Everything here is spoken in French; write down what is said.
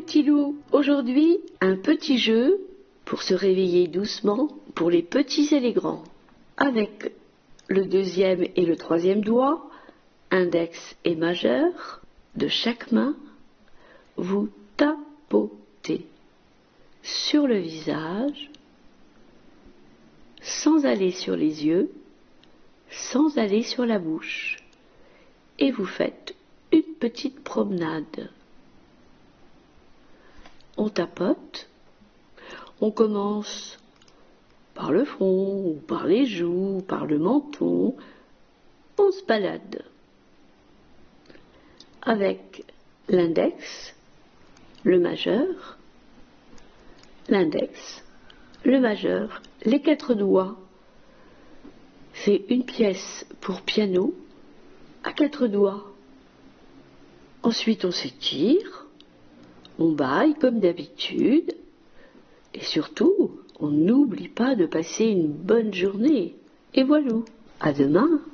petits loups, aujourd'hui un petit jeu pour se réveiller doucement pour les petits et les grands. Avec le deuxième et le troisième doigt, index et majeur, de chaque main, vous tapotez sur le visage, sans aller sur les yeux, sans aller sur la bouche, et vous faites une petite promenade. On tapote, on commence par le front, ou par les joues, ou par le menton, on se balade. Avec l'index, le majeur, l'index, le majeur, les 4 doigts. C'est une pièce pour piano à 4 doigts. Ensuite on s'étire, on baille comme d'habitude, et surtout, on n'oublie pas de passer une bonne journée. Et voilà, à demain.